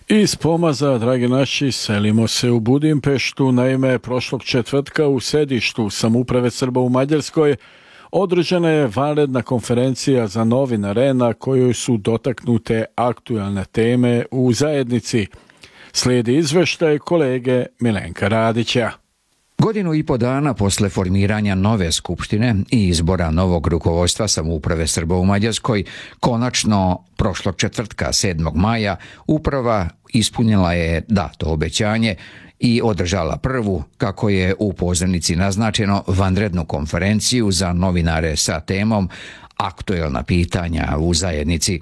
Iz Pomaza, dragi naši, selimo se u Budimpeštu. Naime, prošlog četvrtka u sedištu samouprave Srba u Mađarskoj održana je vanredna konferencija za novinare na kojoj su dotaknute aktualne teme u zajednici. Slijedi izveštaj kolege Milenka Radića. Godinu i po dana posle formiranja nove skupštine i izbora novog rukovodstva samouprave Srba u Mađarskoj, konačno prošlog četvrtka 7. maja uprava ispunila je dato obećanje i održala prvu, kako je u pozivnici naznačeno, vanrednu konferenciju za novinare sa temom aktuelna pitanja u zajednici.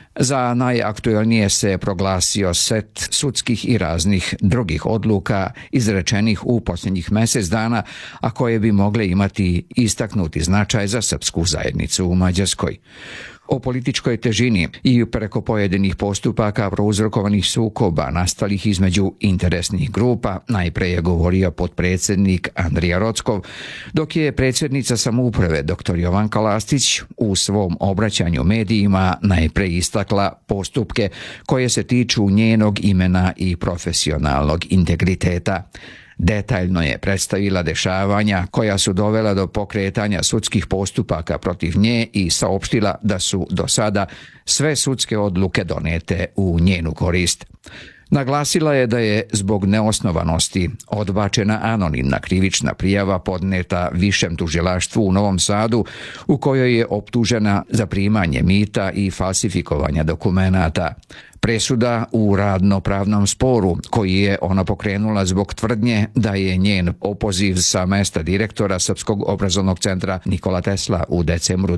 Za najaktuelnije se proglasio set sudskih i raznih drugih odluka izrečenih u posljednjih mjesec dana, a koje bi mogle imati istaknuti značaj za srpsku zajednicu u Mađarskoj. O političkoj težini i preko pojedinih postupaka prouzrokovanih sukoba nastalih između interesnih grupa najpre je govorio potpredsjednik Andrija Rockov, dok je predsjednica samouprave dr. Jovanka Lastić u svom obraćanju medijima najpre istakla postupke koje se tiču njenog imena i profesionalnog integriteta. Detaljno je predstavila dešavanja koja su dovela do pokretanja sudskih postupaka protiv nje i saopštila da su do sada sve sudske odluke donete u njenu korist. Naglasila je da je zbog neosnovanosti odbačena anonimna krivična prijava podneta Višem tužilaštvu u Novom Sadu, u kojoj je optužena za primanje mita i falsifikovanja dokumenata. Presuda u radno-pravnom sporu koji je ona pokrenula zbog tvrdnje da je njen opoziv sa mesta direktora Srpskog obrazovnog centra Nikola Tesla u decembru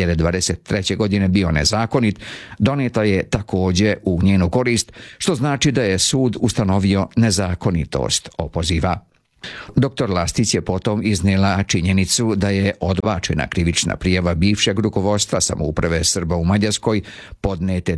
2023. godine bio nezakonit, doneta je također u njenu korist, što znači da je sud ustanovio nezakonitost opoziva. Dr. Lastić je potom iznijela činjenicu da je odbačena krivična prijava bivšeg rukovodstva samouprave Srba u Mađarskoj podnete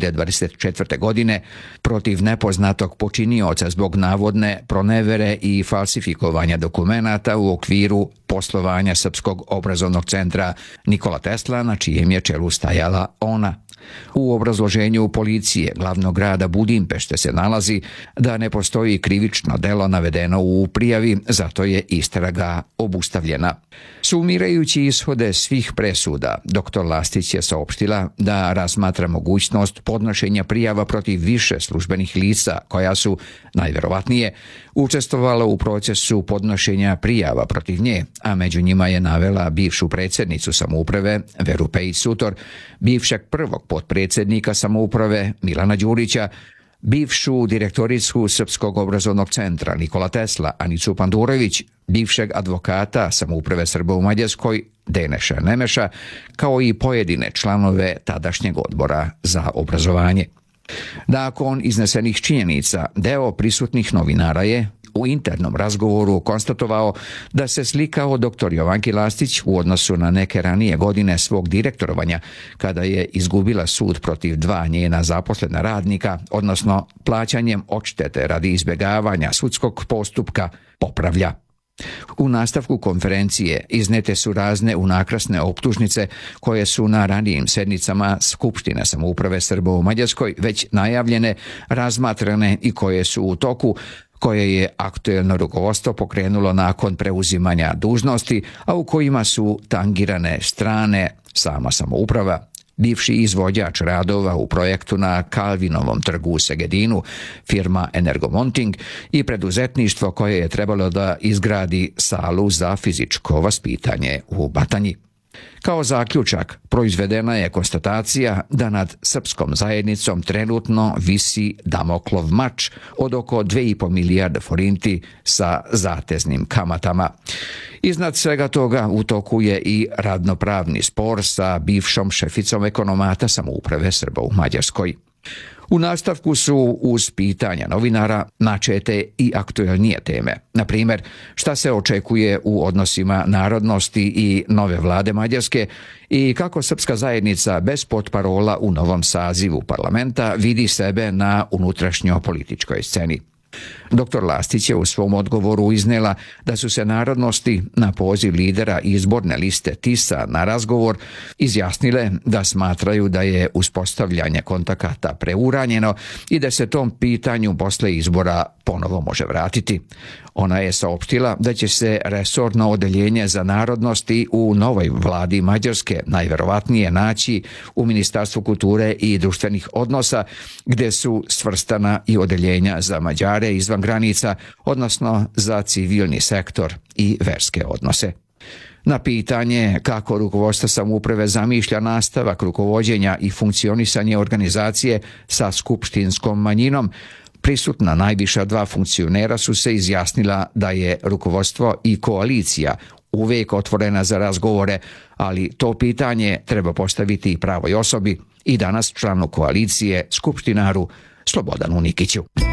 2024. godine protiv nepoznatog počinioca zbog navodne pronevere i falsifikovanja dokumenata u okviru poslovanja Srpskog obrazovnog centra Nikola Tesla, na čijem je čelu stajala ona. U obrazloženju policije glavnog grada Budimpešte se nalazi da ne postoji krivično delo navedeno u prijavi, zato je istraga obustavljena. Sumirajući ishode svih presuda, dr. Lastić je saopštila da razmatra mogućnost podnošenja prijava protiv više službenih lica koja su, najverovatnije, učestvovala u procesu podnošenja prijava protiv nje, a među njima je navela bivšu predsjednicu samouprave Veru Pejić-Sutor, bivšeg prvog potpredsjednika samouprave Milana Đurića, bivšu direktoricu Srpskog obrazovnog centra Nikola Tesla Anicu Pandurević, bivšeg advokata samouprave Srba u Mađarskoj Deneša Nemeša, kao i pojedine članove tadašnjeg odbora za obrazovanje. Nakon iznesenih činjenica, deo prisutnih novinara je u internom razgovoru konstatovao da se slika o dr. Jovanki Lastić u odnosu na neke ranije godine svog direktorovanja, kada je izgubila sud protiv dva njena zaposlena radnika, odnosno plaćanjem odštete radi izbjegavanja sudskog postupka, popravlja. U nastavku konferencije iznete su razne unakrasne optužnice koje su na ranijim sednicama Skupštine samouprave Srba u Mađarskoj već najavljene, razmatrane i koje su u toku, koje je aktuelno rukovodstvo pokrenulo nakon preuzimanja dužnosti, a u kojima su tangirane strane sama samouprava, bivši izvođač radova u projektu na Kalvinovom trgu u Segedinu, firma Energomonting, i preduzetništvo koje je trebalo da izgradi salu za fizičko vaspitanje u Batanji. Kao zaključak, proizvedena je konstatacija da nad srpskom zajednicom trenutno visi Damoklov mač od oko 2,5 milijarde forinti sa zateznim kamatama. Iznad svega toga u toku je i radnopravni spor sa bivšom šeficom ekonomata samouprave Srba u Mađarskoj. U nastavku su uz pitanja novinara načete i aktuelnije teme. Na primjer, šta se očekuje u odnosima narodnosti i nove vlade Mađarske i kako srpska zajednica bez potparola u novom sazivu parlamenta vidi sebe na unutrašnjo političkoj sceni. Dr. Lastić je u svom odgovoru iznela da su se narodnosti na poziv lidera izborne liste TIS-a na razgovor izjasnile da smatraju da je uspostavljanje kontakata preuranjeno i da se tom pitanju posle izbora ponovo može vratiti. Ona je saopštila da će se resorno odeljenje za narodnosti u novoj vladi Mađarske najverovatnije naći u Ministarstvu kulture i društvenih odnosa, gde su svrstana i odeljenja za Mađare izvan granica, odnosno za civilni sektor i verske odnose. Na pitanje kako rukovodstvo samouprave zamišlja nastavak rukovođenja i funkcionisanje organizacije sa skupštinskom manjinom, prisutna najviša dva funkcionera su se izjasnila da je rukovodstvo i koalicija uvijek otvorena za razgovore, ali to pitanje treba postaviti i pravoj osobi i danas članu koalicije, skupštinaru Slobodanu Nikiću.